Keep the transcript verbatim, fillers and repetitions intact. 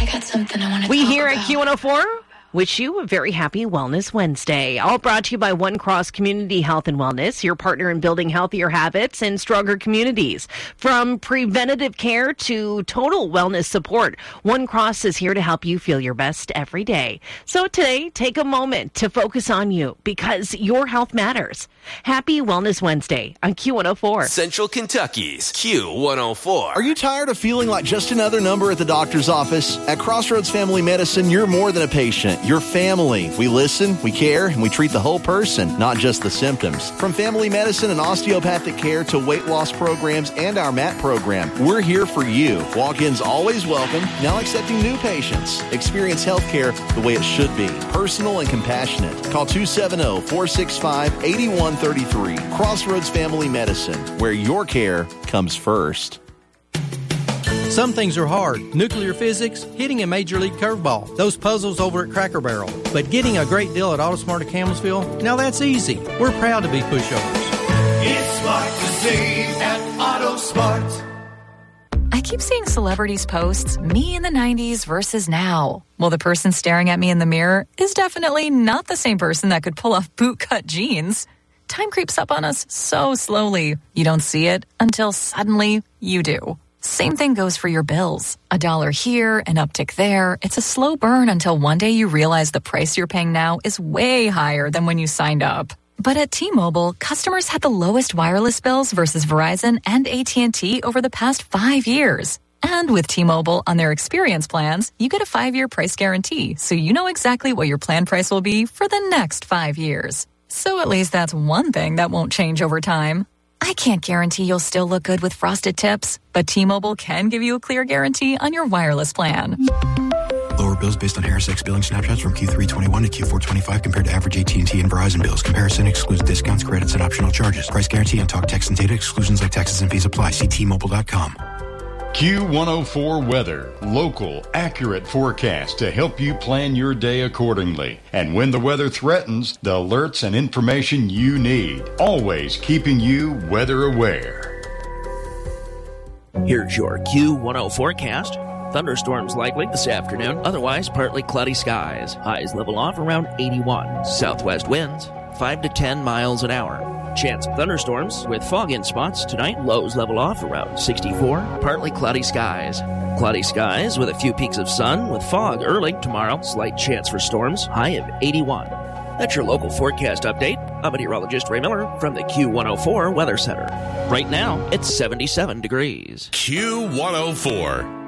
got something I want to We talk here about. at Q one oh four wish you a very happy Wellness Wednesday. All brought to you by One Cross Community Health and Wellness, your partner in building healthier habits and stronger communities. From preventative care to total wellness support, One Cross is here to help you feel your best every day. So today, take a moment to focus on you because your health matters. Happy Wellness Wednesday on Q one oh four. Central Kentucky's Q one oh four. Are you tired of feeling like just another number at the doctor's office? At Crossroads Family Medicine, you're more than a patient. You're family. We listen, we care, and we treat the whole person, not just the symptoms. From family medicine and osteopathic care to weight loss programs and our M A T program, we're here for you. Walk-ins always welcome, now accepting new patients. Experience healthcare the way it should be. Personal and compassionate. Call two seven zero, four six five, eight one three three. Crossroads Family Medicine, where your care comes first. Some things are hard. Nuclear physics, hitting a major league curveball, those puzzles over at Cracker Barrel. But getting a great deal at AutoSmart of Campbellsville, now that's easy. We're proud to be pushovers. It's smart to save at AutoSmart. I keep seeing celebrities posts, me in the nineties versus now. Well, the person staring at me in the mirror is definitely not the same person that could pull off bootcut jeans. Time creeps up on us so slowly. You don't see it until suddenly you do. Same thing goes for your bills. A dollar here, an uptick there. It's a slow burn until one day you realize the price you're paying now is way higher than when you signed up. But at T-Mobile, customers had the lowest wireless bills versus Verizon and A T and T over the past five years. And with T-Mobile on their experience plans, you get a five-year price guarantee, so you know exactly what your plan price will be for the next five years. So at least that's one thing that won't change over time. I can't guarantee you'll still look good with frosted tips, but T-Mobile can give you a clear guarantee on your wireless plan. Lower bills based on Harris X billing snapshots from Q three twenty-one to Q four twenty-five compared to average A T and T and Verizon bills. Comparison excludes discounts, credits, and optional charges. Price guarantee on talk, text, and data exclusions like taxes and fees apply. See T Mobile dot com. Q one oh four Weather. Local, accurate forecast to help you plan your day accordingly. And when the weather threatens, the alerts and information you need. Always keeping you weather aware. Here's your Q one oh forecast. Thunderstorms likely this afternoon. Otherwise, partly cloudy skies. Highs level off around eighty-one. Southwest winds, five to ten miles an hour. Chance of thunderstorms with fog in spots tonight. Lows level off around sixty-four. Partly cloudy skies. Cloudy skies with a few peaks of sun with fog early tomorrow. Slight chance for storms. High of eighty-one. That's your local forecast update. I'm meteorologist Ray Miller from the Q one oh four Weather Center. Right now, it's seventy-seven degrees. Q one oh four.